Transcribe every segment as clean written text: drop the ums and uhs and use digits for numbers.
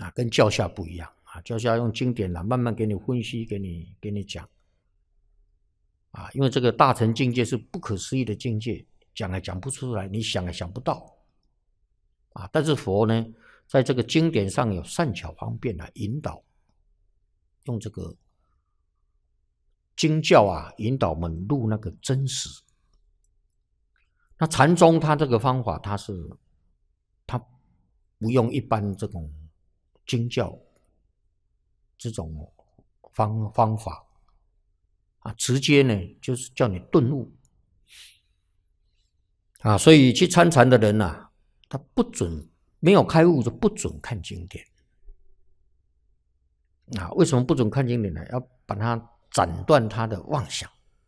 跟教下不一样教下用经典慢慢给你分析，给你讲因为这个大乘境界是不可思议的境界，讲也讲不出来，你想也想不到但是佛呢，在这个经典上有善巧方便来引导，用这个经教引导我们入那个真实。那禅宗它这个方法，它不用一般这种经教这种方法直接呢就是叫你顿悟所以去参禅的人他不准没有开悟就不准看经典为什么不准看经典呢？要把它斩断他的妄想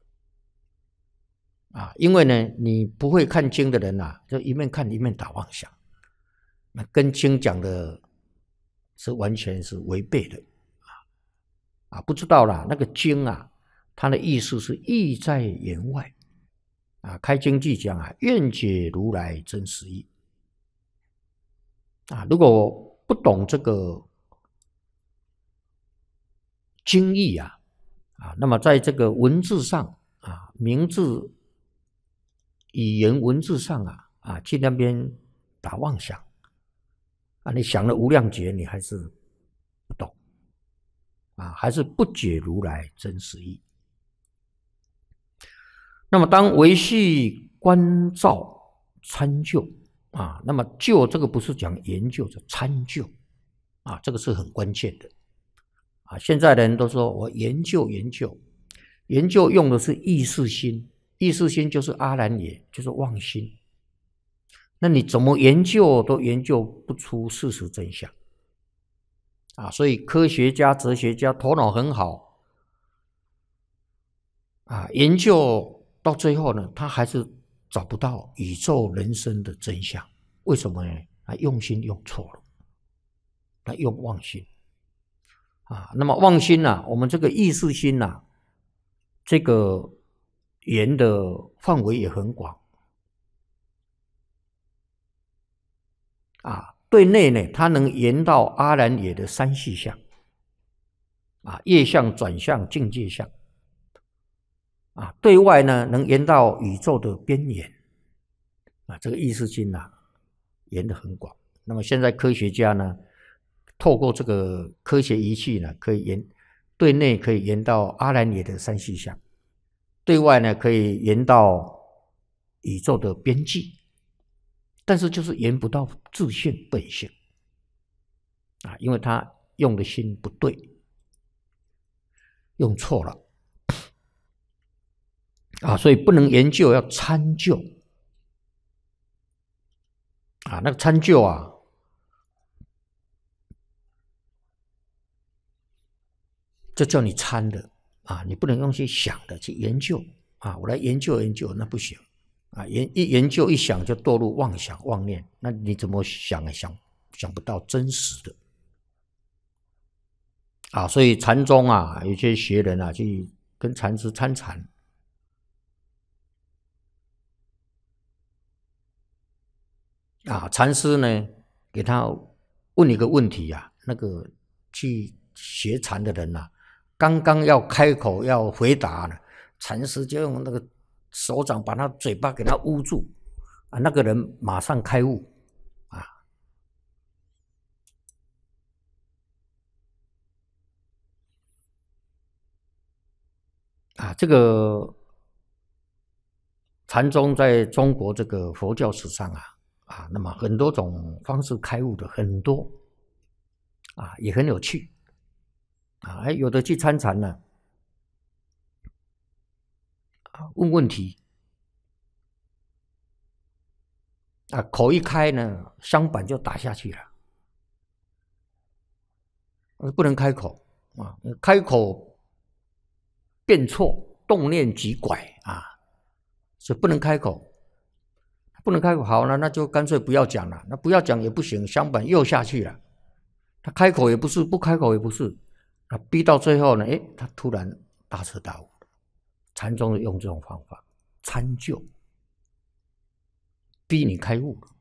因为呢你不会看经的人就一面看一面打妄想，那跟经讲的是完全是违背的不知道啦，那个经它的意思是意在言外开经记讲愿解如来真实义如果不懂这个经义那么在这个文字上名字语言文字上去那边打妄想你想了无量劫，你还是不懂还是不解如来真实义。那么当维系关照参究那么究这个不是讲研究，是参究这个是很关键的现在的人都说我研究用的是意识心，意识心就是阿兰耶，就是妄心。那你怎么研究都研究不出事实真相所以科学家哲学家头脑很好研究到最后呢，他还是找不到宇宙人生的真相。为什么呢？他用心用错了，他用妄心那么妄心我们这个意识心这个言的范围也很广对内呢，它能言到阿兰耶的三细相业相、转相、境界相对外呢，能言到宇宙的边缘这个意识心言得很广。那么现在科学家呢，透过这个科学仪器呢，可以对内可以言到阿兰耶的三细相，对外呢可以言到宇宙的边际，但是就是言不到自性本性因为他用的心不对，用错了所以不能研究，要参究那个参究就叫你参的你不能用去想的去研究我来研究，那不行一研究一想就堕入妄想妄念，那你怎么想也想不到真实的所以禅宗有些学人去跟禅师参禅禅师呢给他问一个问题那个去学禅的人刚刚要开口要回答了，禅师就用那个手掌把他嘴巴给他捂住那个人马上开悟这个禅宗在中国这个佛教史上那么很多种方式开悟的很多也很有趣有的去参禅呢问问题口一开呢，香板就打下去了不能开口开口变错，动念即拐所以不能开口，好了，那就干脆不要讲了。那不要讲也不行，香板又下去了。他开口也不是，不开口也不是，逼到最后呢，他突然大彻大悟。禅宗用这种方法参究，逼你开悟了